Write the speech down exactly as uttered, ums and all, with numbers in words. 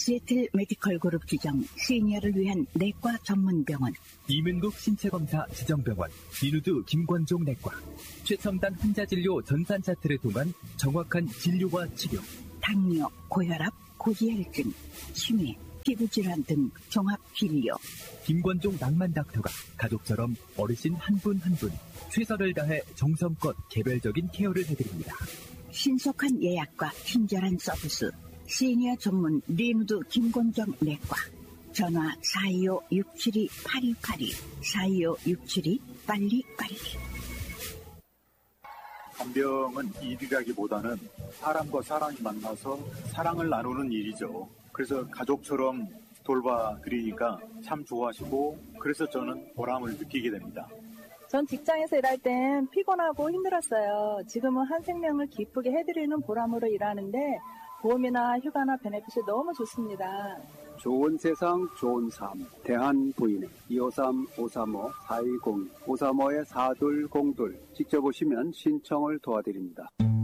시애틀 메디컬 그룹 지정 시니어를 위한 내과 전문 병원. 이민국 신체검사 지정병원 비누드 김관종 내과. 최첨단 환자 진료 전산 차트를 통한 정확한 진료와 치료. 당뇨, 고혈압, 고지혈증, 치매, 피부질환 등 종합 진료. 김관종 낭만 닥터가 가족처럼 어르신 한 분 한 분 최선을 다해 정성껏 개별적인 케어를 해드립니다. 신속한 예약과 친절한 서비스. 시니어 전문 리누드 김관종 내과. 전화 사이오 육칠이 팔이팔이 사이오 육칠이 빨리빨리. 간병은 일이라기보다는 사람과 사람이 만나서 사랑을 나누는 일이죠. 그래서 가족처럼 돌봐드리니까 참 좋아하시고 그래서 저는 보람을 느끼게 됩니다. 전 직장에서 일할 땐 피곤하고 힘들었어요. 지금은 한 생명을 기쁘게 해드리는 보람으로 일하는데 보험이나 휴가나 베네핏이 너무 좋습니다. 좋은 세상 좋은 삶 대한부인의 이오삼 오삼오 사이공이 오삼오의 사이공이 직접 오시면 신청을 도와드립니다.